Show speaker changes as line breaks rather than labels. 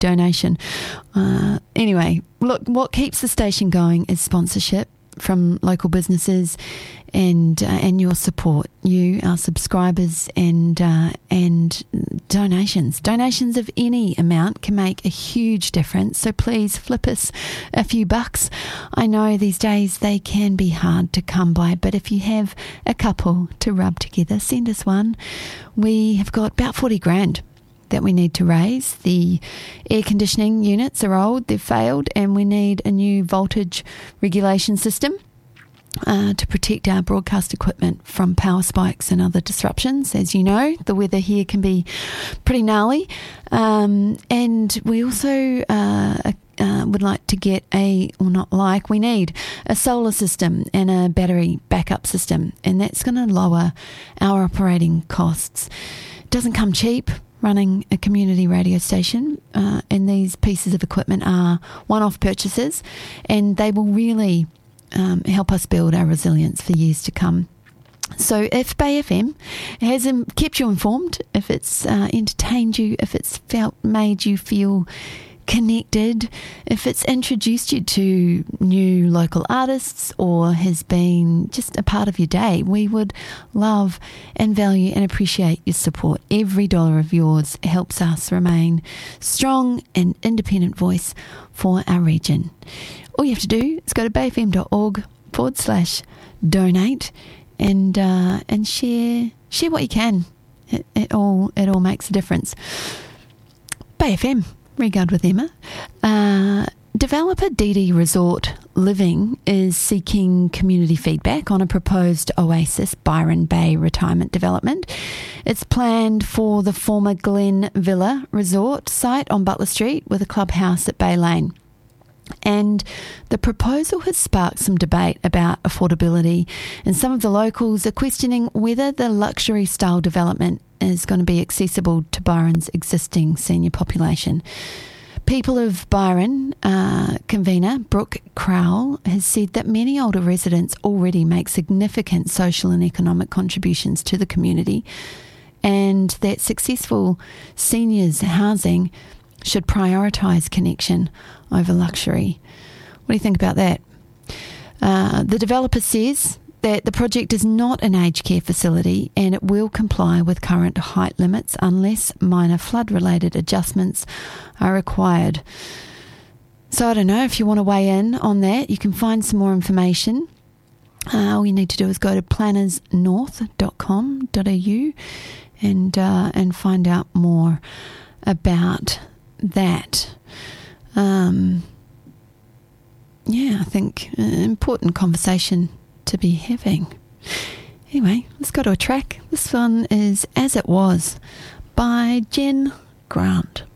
donation. Anyway, look, what keeps the station going is sponsorship from local businesses and your support, you, our subscribers, and donations. Donations of any amount can make a huge difference. So please flip us a few bucks. I know these days they can be hard to come by, but if you have a couple to rub together, send us one. We have got about 40 grand that we need to raise. The air conditioning units are old, they've failed, and we need a new voltage regulation system to protect our broadcast equipment from power spikes and other disruptions. As you know, the weather here can be pretty gnarly. And we also would like to get we need a solar system and a battery backup system, and that's going to lower our operating costs. It doesn't come cheap running a community radio station, and these pieces of equipment are one-off purchases, and they will really help us build our resilience for years to come. So if Bay FM has kept you informed, if it's entertained you, if it's made you feel connected, if it's introduced you to new local artists or has been just a part of your day, we would love and value and appreciate your support. Every dollar of yours helps us remain strong and independent voice for our region. All you have to do is go to bayfm.org/donate and share what you can. It all makes a difference. Bay FM. Regard with Emma. Developer DD Resort Living is seeking community feedback on a proposed Oasis Byron Bay retirement development. It's planned for the former Glen Villa Resort site on Butler Street with a clubhouse at Bay Lane. And the proposal has sparked some debate about affordability, and some of the locals are questioning whether the luxury style development is going to be accessible to Byron's existing senior population. People of Byron, convener Brooke Crowell, has said that many older residents already make significant social and economic contributions to the community, and that successful seniors housing should prioritise connection over luxury. What do you think about that? The developer says that the project is not an aged care facility and it will comply with current height limits unless minor flood-related adjustments are required. So I don't know, if you want to weigh in on that, you can find some more information. All you need to do is go to plannersnorth.com.au and find out more about that. I think an important conversation to be having. Anyway, let's go to a track. This one is As It Was by Jen Grant.